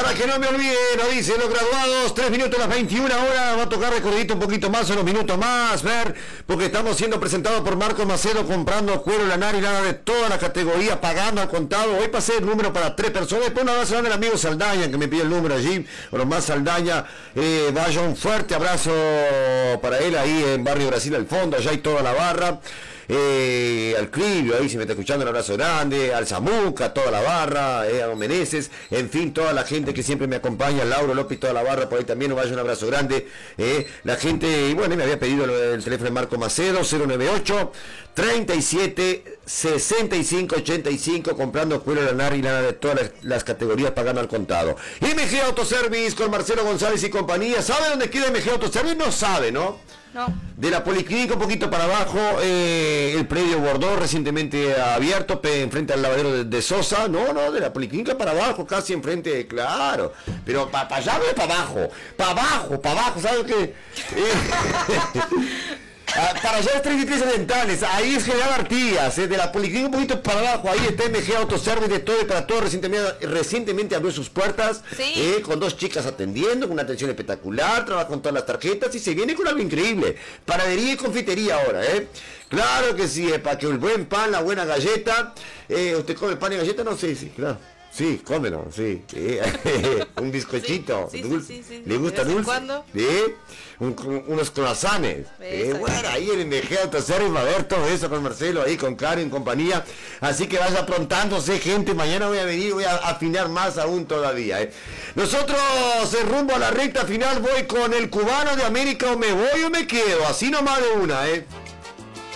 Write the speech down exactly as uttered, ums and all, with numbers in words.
Para que no me olvide, nos dicen los graduados, tres minutos a las veintiuna horas, va a tocar recordito un poquito más, unos minutos más, ver, porque estamos siendo presentados por Marcos Macedo, comprando cuero, lanar y lana de todas las categorías, pagando al contado. Hoy pasé el número para tres personas, después un abrazo grande al amigo Saldaña, que me pide el número allí, o más Saldaña, eh, vaya un fuerte abrazo para él ahí en Barrio Brasil al fondo, allá hay toda la barra. Eh, al Cribio, ahí si me está escuchando, un abrazo grande, al Zamuca, toda la barra, eh, a Don Meneses, en fin, toda la gente que siempre me acompaña, Lauro López, toda la barra, por ahí también, nos vaya un abrazo grande, eh, la gente, y bueno, me había pedido el teléfono de Marco Macedo, cero noventa y ocho, treinta y siete, sesenta y cinco, ochenta y cinco, comprando cuero, lanar y lana de todas las, las categorías, pagando al contado. M G Autoservice con Marcelo González y compañía. ¿Sabe dónde queda M G Autoservice? No sabe, ¿no? No. De la Policlínica un poquito para abajo, eh, el predio Bordeaux recientemente abierto, pe, enfrente al lavadero de, de Sosa, no, no, de la Policlínica para abajo, casi enfrente, claro, pero para pa allá no para abajo, para abajo, para abajo, ¿sabes qué? Eh, Ah, para allá es treinta y tres Orientales, ahí es General Artigas, eh, de la Policlínica un poquito para abajo, ahí está M G Autoservice de todo y para todo, recientemente, recientemente abrió sus puertas, sí. eh, con dos chicas atendiendo, con una atención espectacular, trabaja con todas las tarjetas y se viene con algo increíble, panadería y confitería ahora, eh. Claro que sí, eh, para que el buen pan, la buena galleta, eh, ¿usted come pan y galleta? No, sí, sí, claro. Sí, cómelo, sí. Eh, un bizcochito. Sí, sí, dulce. sí, sí, sí. ¿Le gusta dulce? ¿Cuándo? ¿Sí? Un, un, unos croissants. Eh, bueno, ahí en M G Autoservice va a ver todo eso con Marcelo, ahí con Caro en compañía. Así que vaya aprontándose, gente. Mañana voy a venir, voy a afinar más aún todavía. Eh. Nosotros, en rumbo a la recta final, voy con el cubano de América, o me voy o me quedo. Así nomás de una, ¿eh?